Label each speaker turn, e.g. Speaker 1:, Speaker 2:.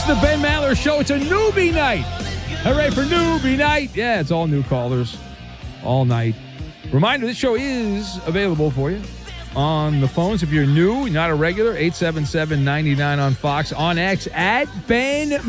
Speaker 1: Listen to Ben Maller Show. It's a newbie night. Hooray for newbie night. Yeah, it's all new callers all night. Reminder, this show is available for you on the phones. If you're new, not a regular, 877-99 on Fox, on X, at Ben